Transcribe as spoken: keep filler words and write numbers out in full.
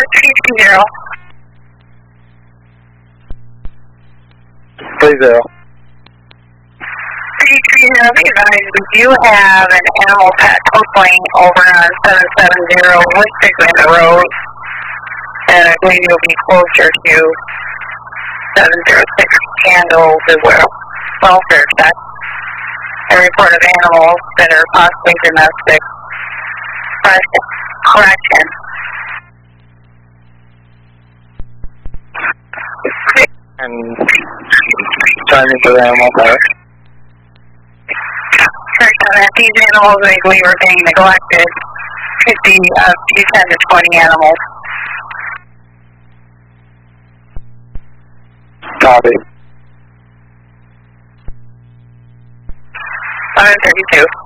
three three zero. three zero. three three zero, be advised, we do have an animal pet coupling over on seven seven zero West Bigland Road, and I believe you'll be closer to seven zero six Candles as well. Welfare check. A report of animals that are possibly domestic. Correction. And timing for the animal park. Correction that these animals we believe are being neglected. Could be up to ten to twenty animals. Copy. seven thirty-two.